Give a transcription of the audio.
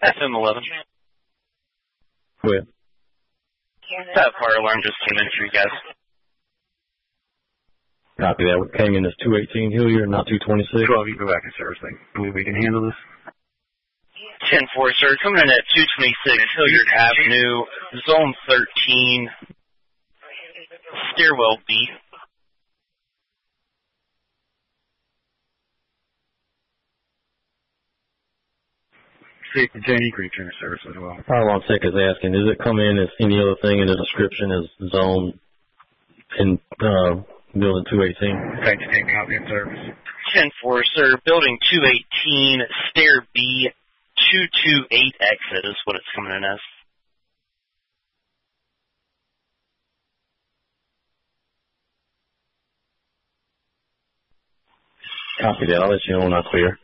FM11. Go ahead. That fire alarm just came in for you guys. Copy that. What came in as 218 Hilliard, not 226. 12, you go back and service thing. Believe we can handle this? 10-4, sir. Coming in at 226 Hilliard Avenue, Zone 13, Stairwell B. See, Jane, you can return to service as well. Fire alarm tech is asking, does it come in as any other thing in the description as zone in building 218? Thanks, take copy of service. 10-4, sir. Building 218, Stair B, 228 exit is what it's coming in as. Copy that. I'll let you know when I clear.